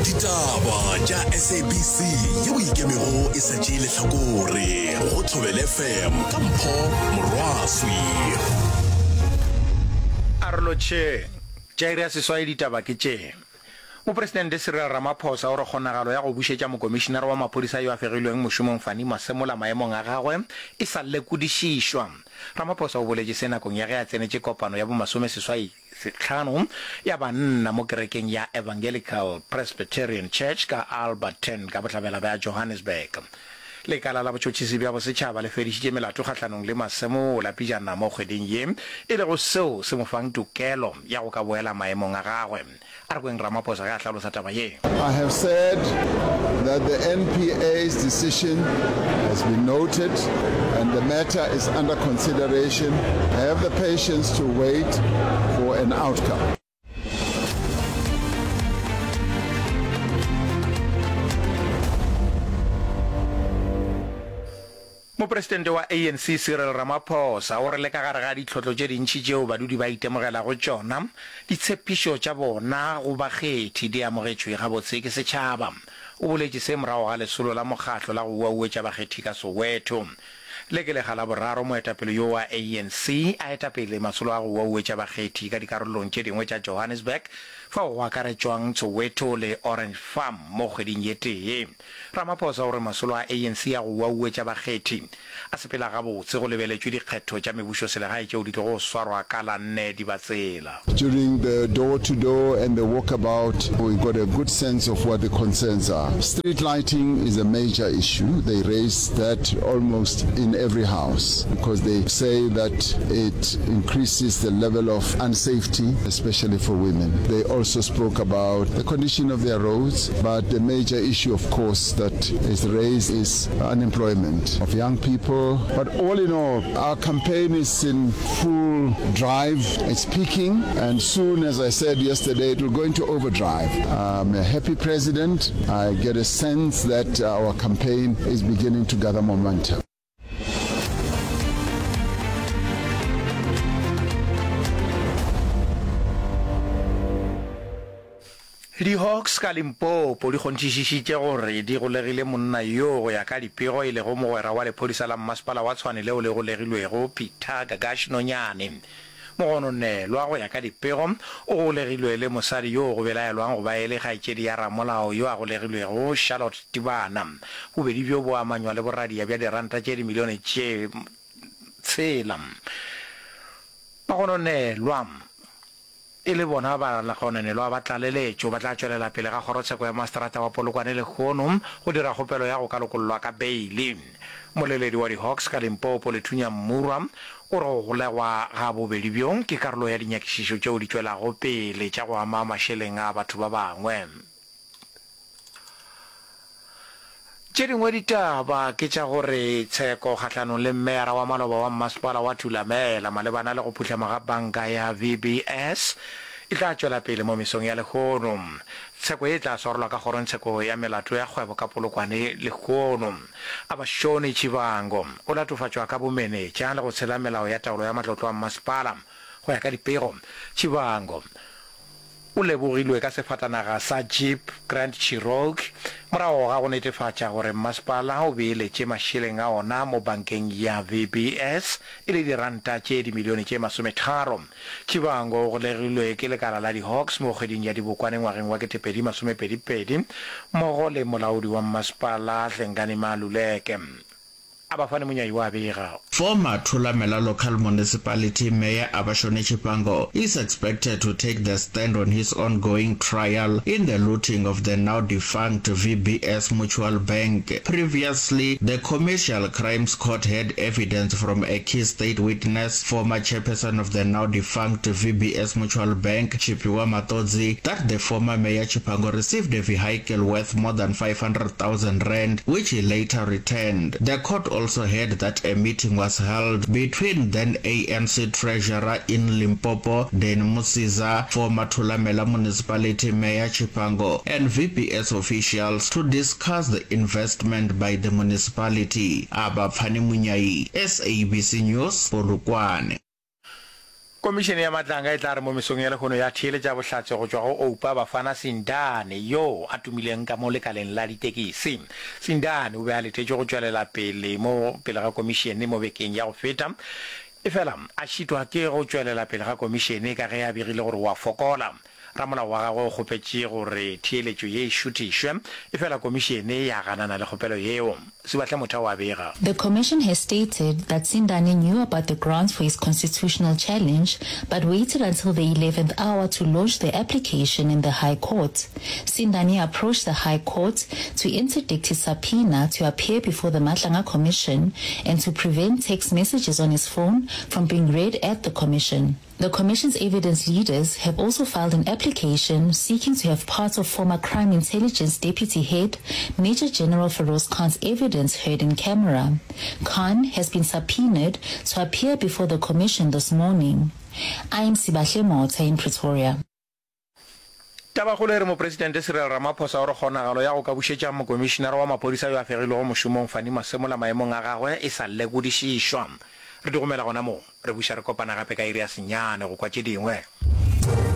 Ditaba tša SABC yeo ikemego e sa tšeele hlakore go Thobela FM ka Mpho Morwaswi. Arlo tše tšaire ya seswai ditaba ke tše. Mopresidente Cyril Ramaphosa o re kgonagalo ya go bušetša mokomišenare wa maphodisa yo a fegilweng mošomong Fani Masemola maemong a gagwe e sa lekodišišwa. Ramaphosa o boletše se nakong ya ge a tsenetše kopano ya bo-15 ya banna mo kerekeng ya Evangelical Presbyterian Church ka Alberton ka bohlabela bja Johannesburg. Lekala la botšhotšhisi bja bosetšhaba le fedišitše melato kgahlanong le Masemola pejana mo kgweding ye e lego seo se mo fang tokelo ya go ka boela maemong a gagwe. A re kweng Ramaphosa ge a hlalosa taba ye. I have said that the NPA's decision has been noted and the matter is under consideration. Have the patience to wait for an outcome. Mopresidente wa ANC Cyril Ramaphosa o re le ka gare ga ditlhotlo tše dintšhi tšeo badudi ba itemogela go tšona ditshepišo tša bona go bakgethi di amogetšwe gabotse ke setšhaba. O boletše se morago ga lesolo la mokgatlo la go uauetša bakgethi ka Soweto. Le ke lega la boraro moetapele yo wa ANC a etapele masolo a go uauetša bakgethi ka dikarolong tše dingwe tša Johannesburg fao go akaretšwang Soweto le Orange Farm mo kgweding ye tee. Ramaphosa o re masolo a ANC a go uauetša bakgethi a sepela gabotse go lebeletšwe dikgetho tša mebušo selegae tšeo di tlo go swarwa ka la 4 di ba tsela. During the door-to-door and the walkabout, we got a good sense of what the concerns are. Street lighting is a major issue. They raise that almost in every house because they say that it increases the level of unsafety, especially for women. They also spoke about the condition of their roads, but the major issue, of course, that is raised is unemployment of young people. But all in all, our campaign is in full drive. It's peaking, and soon, as I said yesterday, it will go into overdrive. I'm a happy president. I get a sense that our campaign is beginning to gather momentum. Di Hawks ka Limpopo di kgontšišišitše gore di golegile monna yo go ya ka dipego e lego mogwera wa lephodisa la mmasepala wa Tshwane leo le golegilwego Peter Gagash Nonyane. Mogononelwa go ya ka dipego o golegilwe le mosadi yo go belaelwang go ba e le kgaetšedi ya ramolao yo a golegilwego Charlotte Tibana. Bobedi bjo bo amanywa le boradia bja diranta tše dimilione tše tshela. Mogononelwa e le bona ba la kgonanelwa ba tlaleletšo ba tla tšwelela pele ga kgorotsheko ya masterata wa Polokwane le Lekgono go dira kgopelo ya go ka lokollwa ka beile. Moleledi wa di-Hawks ka Limpopo Lethunya Mmurwa o re go golegwa ga bobedi bjong ke karolo ya dinyakišišo tšeo di tšwelago pele tša go ama mašeleng a batho ba bangwe. Tše dingwe ditaba ke tša gore tsheko kgahlanong le mmera wa maloba wa mmasepala wa Thulamela malebana le go phutlhama ga banka ya VBS e tla tšwela pele mo mesong ya Lekgono. Tsheko e tla swarolwa ka kgorotsheko ya melato ya kgwebo ka Polokwane Lekgono. Abashone Chivango o latofatšwa ka bomenetša le go tshela melao ya taolo ya matlotlo a mmasepala go ya ka dipego. Chivango o lebogilwe ka sefatanaga sa Jeep Grand Cherokee morago ga go netefatša gore mmasepala o beeletše mašeleng a ona mo bankeng ya VBS e le diranta tše dimilione tše 30. Chivango o golegilwe ke lekala la di-Hawks mo kgweding ya Dibokwane ngwageng wa 2022 mmogo le molaodi wa mmasepala Hlengani Maluleke. Former Thulamela local municipality mayor Abashone Chipango is expected to take the stand on his ongoing trial in the looting of the now defunct VBS Mutual Bank. Previously, the Commercial Crimes Court had evidence from a key state witness, former chairperson of the now defunct VBS Mutual Bank, Chipiwa Matodzi, that the former mayor Chipango received a vehicle worth more than 500,000 rand, which he later returned. The court also heard that a meeting was held between then ANC treasurer in Limpopo, Dan Musiza, former Thulamela municipality mayor Chipango, and VBS officials to discuss the investment by the municipality. Abafani Munyai, SABC News, Polokwane. Komišene ya Matlanga e tla re mo mesong ya lekgono ya theeletša bohlatse go tšwa go Oupa Bafana Sindane yo a tumileng ka mo lekaleng la ditekisi. Sindane o be a letetše go tšwelela pele mo pele ga komišene mo bekeng ya go feta efela a šitwa ke go tšwelela pele ga komišene ka ge a begile gore wa fokola. Ramolao wa gagwe o kgopetše gore theeletšo ye e šuthišwe efela komišene ya ganana le kgopelo yeo. Sebatle Motheo wa bega. The commission has stated that Sindane knew about the grounds for his constitutional challenge but waited until the 11th hour to launch the application in the High Court. Sindane approached the High Court to interdict his subpoena to appear before the Matlanga Commission and to prevent text messages on his phone from being read at the commission. The Commission's evidence leaders have also filed an application seeking to have part of former Crime Intelligence Deputy Head Major General Feroz Khan's evidence heard in camera. Khan has been subpoenaed to appear before the Commission this morning. I am Sibahle Mota in Pretoria. Tabagolo re mo Presidente Cyril Ramaphosa o re kgonagalo ya go ka bušetša mo komisionara wa maphodisa yo a fegilego mošomong Fani Masemola maemong a gagwe e sa legodišišwa. Re di gomela gona mo re buša re kopana gape ka iri ya senyane go kwa tše dingwe.